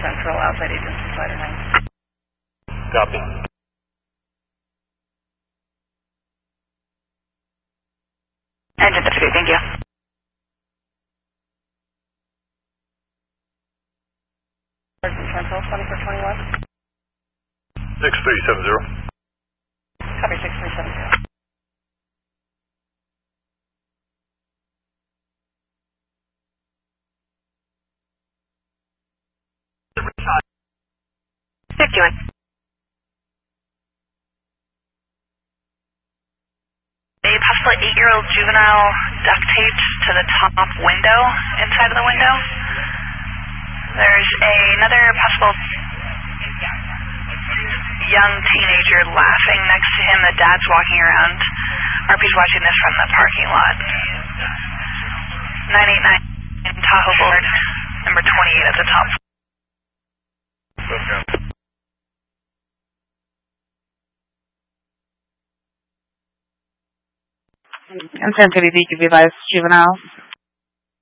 Central, outside agency slider 9. Copy. Engine deputy, thank you. Central, 2421. 6370. Copy, 6370. Doing. A possible 8-year-old juvenile duct taped to the top window, inside of the window. There's another possible young teenager laughing next to him. The dad's walking around. RP's watching this from the parking lot. 989 Tahoe Boulevard, number 28 at the top. Okay. Incentive DQB Vice Juvenile.